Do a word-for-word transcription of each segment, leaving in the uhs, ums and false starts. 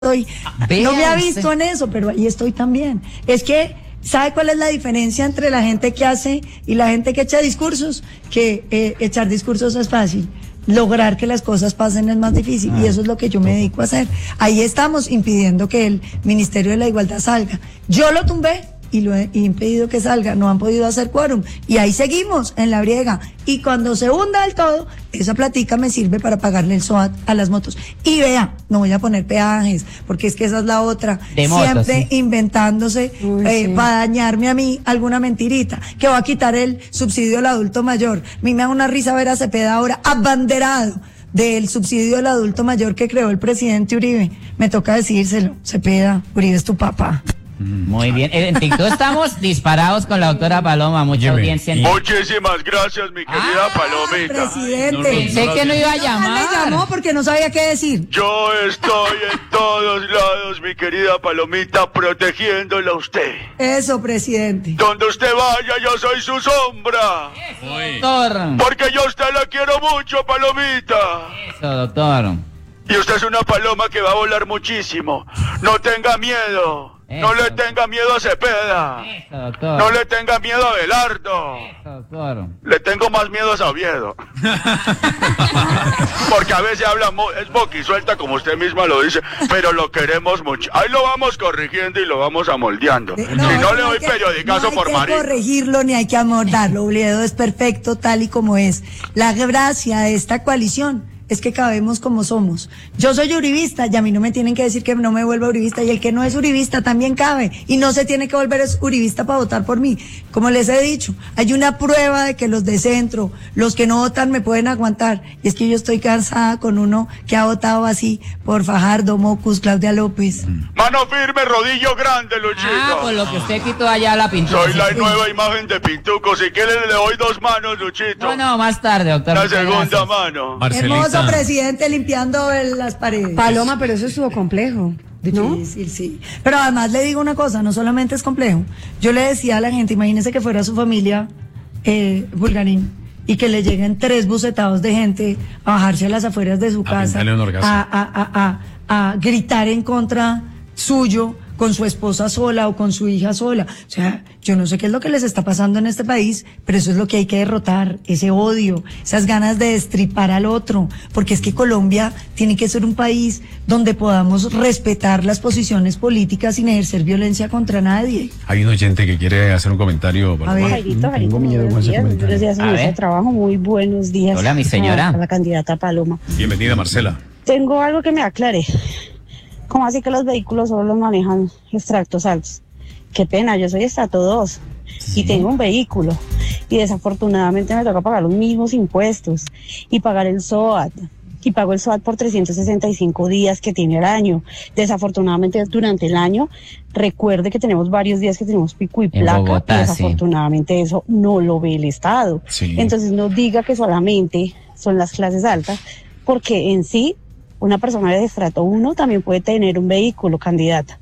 estoy, no me ha visto en eso, pero ahí estoy también. Es que, ¿sabe cuál es la diferencia entre la gente que hace y la gente que echa discursos? Que eh, echar discursos es fácil, lograr que las cosas pasen es más difícil, y eso es lo que yo me dedico a hacer. Ahí estamos impidiendo que el Ministerio de la Igualdad salga. Yo lo tumbé y lo he impedido que salga, no han podido hacer quórum, y ahí seguimos en la briega, y cuando se hunda del todo, esa platica me sirve para pagarle el SOAT a las motos. Y vea, no voy a poner peajes, porque es que esa es la otra, de motos, siempre sí. inventándose Uy, eh, sí. para dañarme a mí alguna mentirita, que va a quitar el subsidio al adulto mayor. A mí me da una risa ver a Cepeda ahora abanderado del subsidio al adulto mayor que creó el presidente Uribe. Me toca decírselo, Cepeda, Uribe es tu papá. Muy bien. En TikTok estamos disparados con la doctora Paloma. Mucha Óyeme, audiencia. En... Muchísimas gracias, mi querida Ah, Palomita. Presidente. Pensé que no iba a No, llamar. me llamó porque no sabía qué decir. Yo estoy en todos lados, mi querida Palomita, protegiéndola a usted. Eso, presidente. Donde usted vaya, yo soy su sombra. Doctor. Porque yo a usted la quiero mucho, Palomita. Eso, doctor. Y usted es una paloma que va a volar muchísimo. No tenga miedo. No Eso. le tenga miedo a Cepeda. Eso, doctor. No le tenga miedo a Belardo. Eso, doctor. Le tengo más miedo a Saviedo. Porque a veces habla, mo- es boquisuelta, como usted misma lo dice, pero lo queremos mucho. Ahí lo vamos corrigiendo y lo vamos amoldeando. Eh, si no eso le doy hay que- periodicazo no por hay que María. corregirlo ni hay que amordarlo. Oviedo es perfecto tal y como es. La gracia de esta coalición es que cabemos como somos. Yo soy uribista y a mí no me tienen que decir que no me vuelva uribista, y el que no es uribista también cabe y no se tiene que volver es uribista para votar por mí. Como les he dicho, hay una prueba de que los de centro, los que no votan me pueden aguantar, y es que yo estoy cansada con uno que ha votado así por Fajardo, Mocus, Claudia López. Mano firme, rodillo grande, Luchito. Ah, por lo que usted quitó allá la pintura. Soy la Sí. nueva imagen de Pintuco. Si quiere le doy dos manos, Luchito. No, no, más tarde, doctor. La Muchas segunda gracias. mano. Hermoso presidente limpiando el- las paredes. Paloma, pero eso estuvo complejo, ¿no? Difícil, sí. Pero además le digo una cosa, no solamente es complejo. Yo le decía a la gente, imagínese que fuera su familia, eh, Bulgarín, y que le lleguen tres bucetados de gente a bajarse a las afueras de su casa, pintarle un orgasmo. a, a, a, a, a gritar en contra suyo, con su esposa sola o con su hija sola. O sea, yo no sé qué es lo que les está pasando en este país, pero eso es lo que hay que derrotar, ese odio, esas ganas de destripar al otro, porque es que Colombia tiene que ser un país donde podamos respetar las posiciones políticas sin ejercer violencia contra nadie. Hay un oyente que quiere hacer un comentario. A ver. Jairito, Jairito, muy miedo con buenos ese días, comentario. buenos días A en ver. ese trabajo, muy buenos días. Hola, mi señora. A, a la candidata Paloma. Bienvenida, Marcela. Tengo algo que me aclare. ¿Cómo así que los vehículos solo los manejan extractos altos? Qué pena, yo soy estrato dos y tengo un vehículo y desafortunadamente me toca pagar los mismos impuestos y pagar el SOAT. Y pago el SOAT por trescientos sesenta y cinco días que tiene el año. Desafortunadamente durante el año, recuerde que tenemos varios días que tenemos pico y En placa, Bogotá, y sí. desafortunadamente eso no lo ve el Estado. Sí. Entonces no diga que solamente son las clases altas, porque en sí una persona de estrato uno también puede tener un vehículo, candidata.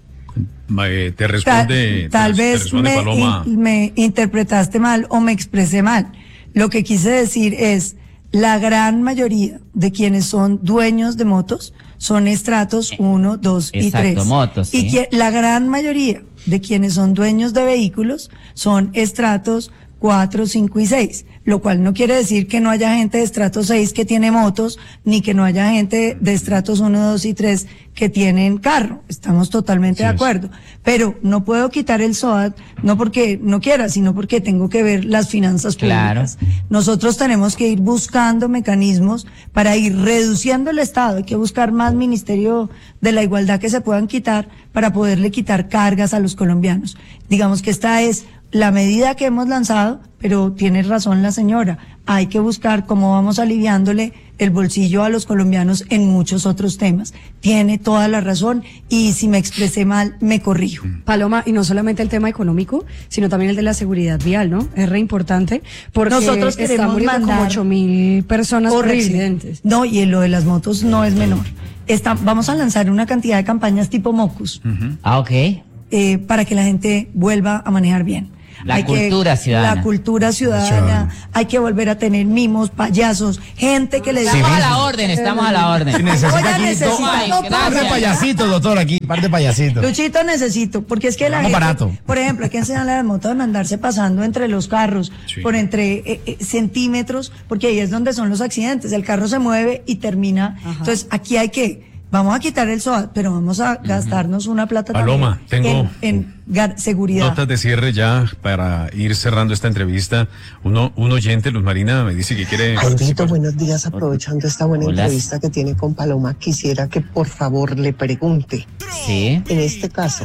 Eh, te Tal, responde, tal te, te vez responde me, Paloma. in- me interpretaste mal o me expresé mal. Lo que quise decir es, la gran mayoría de quienes son dueños de motos son estratos uno, dos y Exacto, tres. motos, Y sí. que la gran mayoría de quienes son dueños de vehículos son estratos cuatro, cinco y seis, lo cual no quiere decir que no haya gente de estrato seis que tiene motos, ni que no haya gente de estratos uno, dos y tres que tienen carro. Estamos totalmente Sí de es. acuerdo. Pero no puedo quitar el SOAT, no porque no quiera, sino porque tengo que ver las finanzas Claro. públicas. Nosotros tenemos que ir buscando mecanismos para ir reduciendo el Estado. Hay que buscar más Ministerio de la Igualdad que se puedan quitar para poderle quitar cargas a los colombianos. Digamos que esta es la medida que hemos lanzado, pero tiene razón la señora. Hay que buscar cómo vamos aliviándole el bolsillo a los colombianos en muchos otros temas. Tiene toda la razón, y si me expresé mal, me corrijo. Paloma, y no solamente el tema económico, sino también el de la seguridad vial, ¿no? Es re importante porque Nosotros están queremos muriendo como mandar- ocho mil personas por Horrible. accidentes. No, y en lo de las motos no es menor. Está, vamos a lanzar una cantidad de campañas tipo Mocus, Ah, ok. eh, para que la gente vuelva a manejar bien. La hay cultura que, ciudadana. La cultura ciudadana, Ciudadana. hay que volver a tener mimos, payasos, gente que le diga... Estamos a la orden, estamos a la orden. Si necesita Oiga, aquí necesita- dos- Ay, par de gracias. payasitos, doctor, aquí, par de payasitos. Luchito, necesito, porque es que la Vamos gente, barato. por ejemplo, hay que enseñarle a las motos a andarse pasando entre los carros, Sí. por entre eh, eh, centímetros, porque ahí es donde son los accidentes. El carro se mueve y termina. Entonces, aquí hay que, vamos a quitar el SOAT, pero vamos a gastarnos una plata Paloma, también tengo en, en gar- seguridad. Notas de cierre ya para ir cerrando esta entrevista. Uno, un oyente, Luz Marina, me dice que quiere Jaimito, participar. buenos días. Aprovechando esta buena Hola. entrevista que tiene con Paloma, quisiera que por favor le pregunte, Sí. en este caso,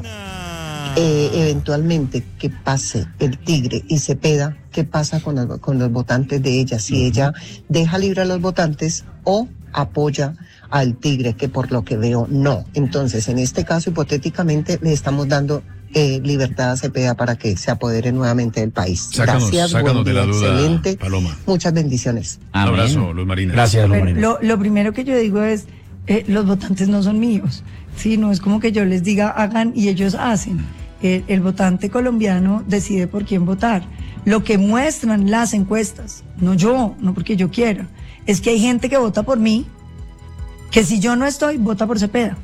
eh, eventualmente que pase el Tigre y Cepeda, ¿qué pasa con, los- con los votantes de ella? Si ella deja libre a los votantes o apoya al Tigre, que por lo que veo no. Entonces, en este caso, hipotéticamente, le estamos dando eh, libertad a Cepeda para que se apodere nuevamente del país. Sácanos, Gracias, sácanos buen de la día, duda, excelente. Paloma. Muchas bendiciones. Un Amén. abrazo, Luz Marina. Gracias, Luz Pero Marina. lo, lo primero que yo digo es, eh, los votantes no son míos. Sí, no es como que yo les diga hagan y ellos hacen. Eh, el votante colombiano decide por quién votar. Lo que muestran las encuestas, no yo, no porque yo quiera, es que hay gente que vota por mí, que si yo no estoy, vota por Cepeda.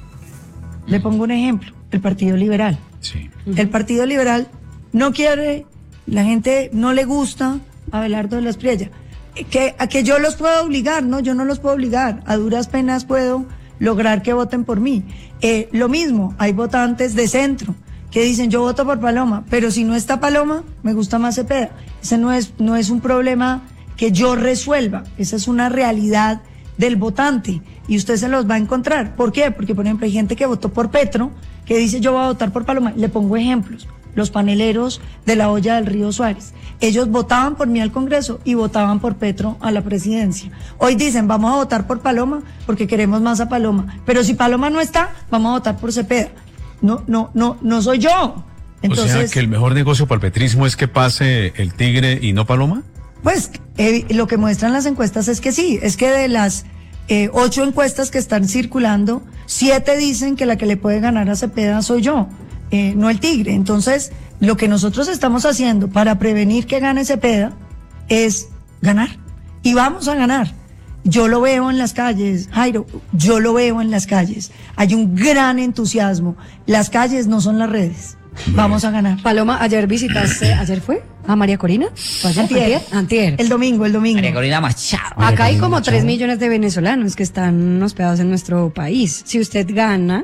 Le pongo un ejemplo, el Partido Liberal. Sí. El Partido Liberal no quiere, la gente no le gusta a Abelardo de la Espriella. Que, a que yo los puedo obligar, no, yo no los puedo obligar. A duras penas puedo lograr que voten por mí. Eh, lo mismo, hay votantes de centro que dicen yo voto por Paloma, pero si no está Paloma, me gusta más Cepeda. Ese no es, no es un problema que yo resuelva, esa es una realidad del votante y usted se los va a encontrar. ¿Por qué? Porque, por ejemplo, hay gente que votó por Petro, que dice yo voy a votar por Paloma. Le pongo ejemplos. Los paneleros de la olla del Río Suárez. Ellos votaban por mí al Congreso y votaban por Petro a la presidencia. Hoy dicen, vamos a votar por Paloma porque queremos más a Paloma. Pero si Paloma no está, vamos a votar por Cepeda. No, no, no, no soy yo. Entonces, o sea, que el mejor negocio para el petrismo es que pase el Tigre y no Paloma. pues eh, lo que muestran las encuestas es que sí, es que de las eh, ocho encuestas que están circulando, siete dicen que la que le puede ganar a Cepeda soy yo, eh, no el Tigre. Entonces, lo que nosotros estamos haciendo para prevenir que gane Cepeda es ganar. Y vamos a ganar. Yo lo veo en las calles, Jairo, yo lo veo en las calles. Hay un gran entusiasmo. Las calles no son las redes. Vamos a ganar. Paloma, ayer visitaste, ¿ayer fue? ¿A María Corina? ¿Fue ayer? Antier. Antier. Antier. El domingo, el domingo. María Corina Machado. Acá hay como tres millones de venezolanos que están hospedados en nuestro país. Si usted gana,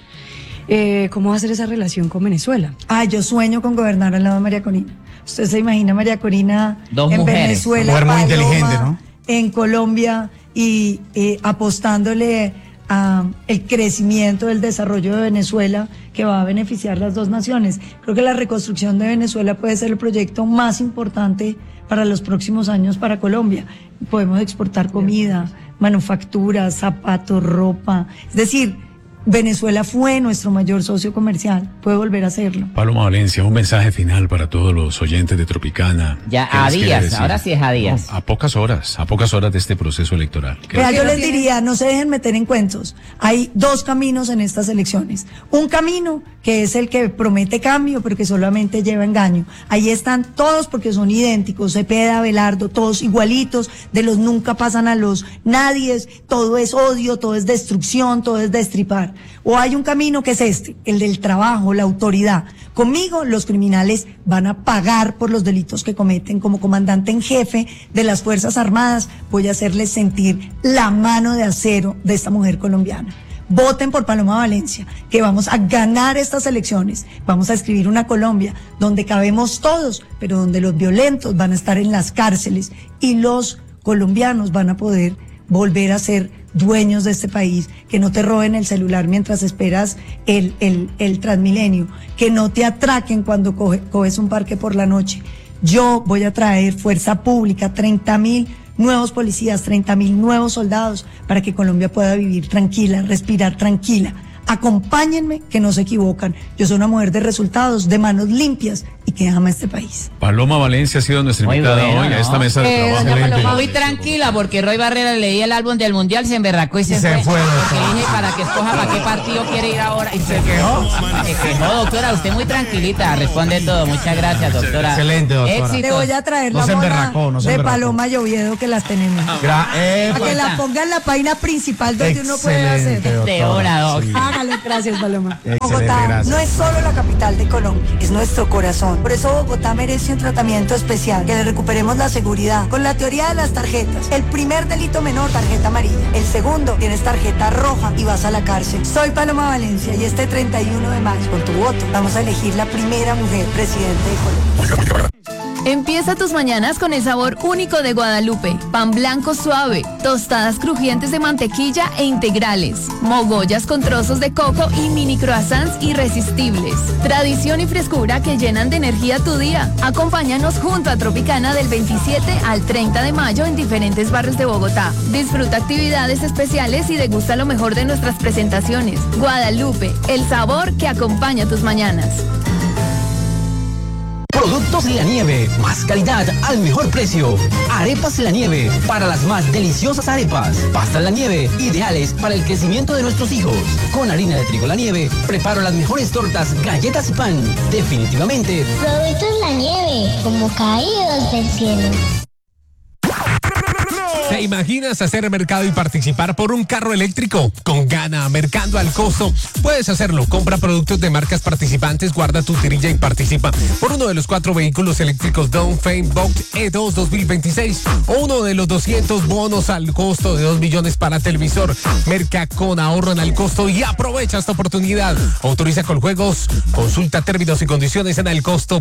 eh, ¿cómo va a ser esa relación con Venezuela? Ah, yo sueño con gobernar al lado de María Corina. Usted se imagina a María Corina Dos en mujeres. Venezuela, Mujer muy Paloma inteligente, ¿no? en Colombia y eh, apostándole a el crecimiento, el desarrollo de Venezuela que va a beneficiar las dos naciones. Creo que la reconstrucción de Venezuela puede ser el proyecto más importante para los próximos años para Colombia. Podemos exportar comida, manufacturas, zapatos, ropa. Es decir, Venezuela fue nuestro mayor socio comercial, puede volver a hacerlo. Paloma Valencia, un mensaje final para todos los oyentes de Tropicana. Ya ¿Qué a les quiere días, decir? ahora sí es a días. No, a pocas horas, a pocas horas de este proceso electoral. ¿Qué Vea, les- yo les diría, no se dejen meter en cuentos. Hay dos caminos en estas elecciones. Un camino que es el que promete cambio, pero que solamente lleva engaño. Ahí están todos porque son idénticos, Cepeda, Abelardo, todos igualitos, de los nunca pasan a los nadies, todo es odio, todo es destrucción, todo es destripar. O hay un camino que es este, el del trabajo, la autoridad. Conmigo los criminales van a pagar por los delitos que cometen. Como comandante en jefe de las Fuerzas Armadas, voy a hacerles sentir la mano de acero de esta mujer colombiana. Voten por Paloma Valencia, que vamos a ganar estas elecciones. Vamos a escribir una Colombia donde cabemos todos, pero donde los violentos van a estar en las cárceles y los colombianos van a poder volver a ser dueños de este país, que no te roben el celular mientras esperas el, el, el Transmilenio, que no te atraquen cuando coge, coges un parque por la noche. Yo voy a traer fuerza pública, treinta mil nuevos policías, treinta mil nuevos soldados para que Colombia pueda vivir tranquila, respirar tranquila. Acompáñenme, que no se equivocan. Yo soy una mujer de resultados, de manos limpias y que ama este país. Paloma Valencia ha sido nuestra Muy invitada bueno, hoy a ¿no? esta mesa de Eh, trabajo. doña Excelente. Paloma, Muy tranquila, porque Roy Barrera leía el álbum del Mundial, se emberracó y se, Y se fue, Porque doctora. dije para que escoja para qué partido quiere ir ahora. Y se quejó. Se quejó, doctora. Usted muy tranquilita, responde todo. Muchas gracias, doctora. Excelente, doctora. Éxitos. Te voy a traer No la se mona emberracó, no se de emberracó. Paloma y Oviedo, que las tenemos. Gra- eh, Para que la ponga en la página principal donde uno puede Excelente, hacer. doctora. De hora, doc. Sí. Hágalo, gracias, Paloma. Excelente, Bogotá gracias. no es solo la capital de Colombia, es nuestro corazón. Por eso Bogotá merece un tratamiento especial, que le recuperemos la seguridad. Con la teoría de las tarjetas, el primer delito menor, tarjeta amarilla. El segundo, tienes tarjeta roja y vas a la cárcel. Soy Paloma Valencia y este treinta y uno de mayo, con tu voto, vamos a elegir la primera mujer presidente de Colombia. Empieza tus mañanas con el sabor único de Guadalupe. Pan blanco suave, tostadas crujientes de mantequilla e integrales, mogollas con trozos de coco y mini croissants irresistibles. Tradición y frescura que llenan de energía tu día. Acompáñanos junto a Tropicana del veintisiete al treinta de mayo en diferentes barrios de Bogotá. Disfruta actividades especiales y degusta lo mejor de nuestras presentaciones. Guadalupe, el sabor que acompaña tus mañanas. Productos La Nieve, más calidad al mejor precio. Arepas La Nieve, para las más deliciosas arepas. Pastas La Nieve, ideales para el crecimiento de nuestros hijos. Con harina de trigo La Nieve, preparo las mejores tortas, galletas y pan. Definitivamente. Productos La Nieve, como caídos del cielo. ¿Te imaginas hacer mercado y participar por un carro eléctrico? Con Gana, Mercando al Costo, puedes hacerlo. Compra productos de marcas participantes, guarda tu tirilla y participa por uno de los cuatro vehículos eléctricos Dongfeng Bolt E dos dos mil veintiséis o uno de los doscientos bonos al costo de dos millones para televisor. Merca con ahorro en al costo y aprovecha esta oportunidad. Autoriza con juegos, consulta términos y condiciones en el costo.